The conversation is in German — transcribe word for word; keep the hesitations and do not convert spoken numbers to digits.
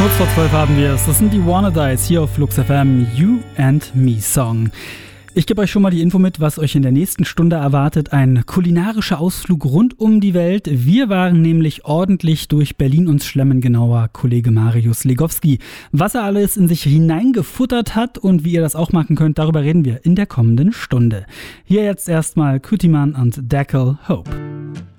Kurz vor zwölf haben wir es. Das sind die Wannadies hier auf Flux F M, You and Me Song. Ich gebe euch schon mal die Info mit, was euch in der nächsten Stunde erwartet. Ein kulinarischer Ausflug rund um die Welt. Wir waren nämlich ordentlich durch Berlin uns schlemmen, genauer Kollege Marius Legowski. Was er alles in sich hineingefuttert hat und wie ihr das auch machen könnt, darüber reden wir in der kommenden Stunde. Hier jetzt erstmal Kutiman und Dackle Hope.